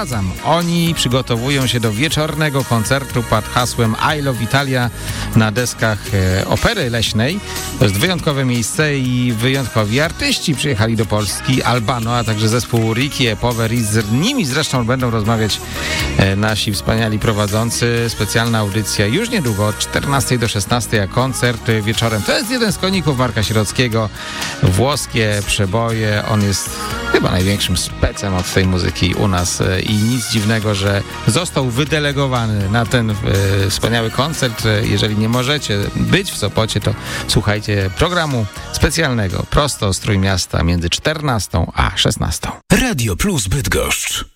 zdradzam. Oni przygotowują się do wieczornego koncertu pod hasłem I Love Italia na deskach Opery Leśnej. To jest wyjątkowe miejsce i wyjątkowi artyści przyjechali do Polski. Albano, a także zespół Ricky e Power i z nimi zresztą będą rozmawiać nasi wspaniali prowadzący. Specjalna audycja już niedługo od 14 do 16, a koncert wieczorem. To jest jeden z koników Marka Sierockiego. Włoskie przeboje. On jest chyba największym specem od tej muzyki u nas i nic dziwnego, że został wydelegowany na ten wspaniały koncert. Jeżeli nie możecie być w Sopocie, to słuchajcie programu specjalnego prosto z Trójmiasta między 14 a 16. Radio Plus Bydgoszcz.